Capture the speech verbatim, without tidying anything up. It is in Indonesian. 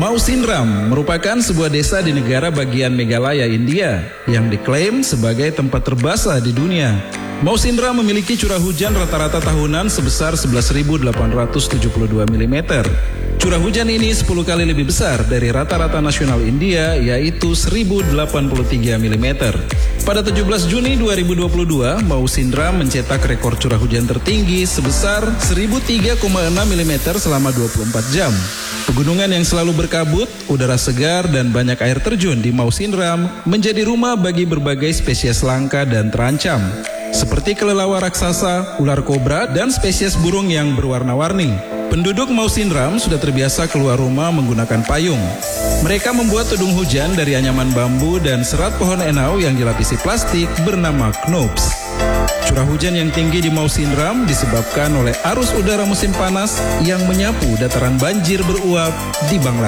Mausinram merupakan sebuah desa di negara bagian Meghalaya, India, yang diklaim sebagai tempat terbasah di dunia. Mausinram memiliki curah hujan rata-rata tahunan sebesar sebelas ribu delapan ratus tujuh puluh dua milimeter. Curah hujan ini sepuluh kali lebih besar dari rata-rata nasional India, yaitu seribu delapan puluh tiga milimeter. Pada tujuh belas Juni dua ribu dua puluh dua, Mausinram mencetak rekor curah hujan tertinggi sebesar seribu tiga koma enam milimeter selama dua puluh empat jam. Pegunungan yang selalu berkabut, udara segar, dan banyak air terjun di Mausinram menjadi rumah bagi berbagai spesies langka dan terancam, seperti kelelawar raksasa, ular kobra, dan spesies burung yang berwarna-warni. Penduduk Mausinram sudah terbiasa keluar rumah menggunakan payung. Mereka membuat tudung hujan dari anyaman bambu dan serat pohon enau yang dilapisi plastik bernama knobs. Curah hujan yang tinggi di Mausinram disebabkan oleh arus udara musim panas yang menyapu dataran banjir beruap di Bangladesh.